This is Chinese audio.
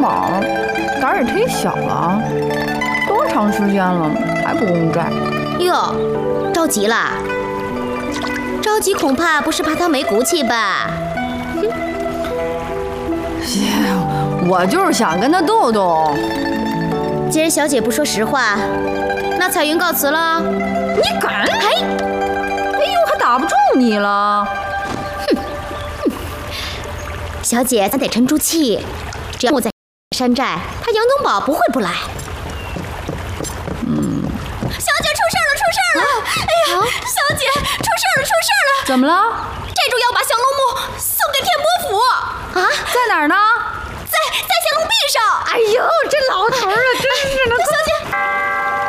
宝胆儿也忒小了，多长时间了还不公债？ 哟，着急啦？着急恐怕不是怕他没骨气吧？ 我就是想跟他斗斗。 既然小姐不说实话，那彩云告辞了。 你敢？哎呦，还打不中你了！ 小姐咱得沉住气，只要我在山寨，他杨东宝不会不来。小姐出事了！哎呀，小姐出事了！ 怎么了？ 寨主要把降龙木送给天波府啊？ 在哪儿呢？ 在降龙壁上。 哎呦，这老头啊，真是的。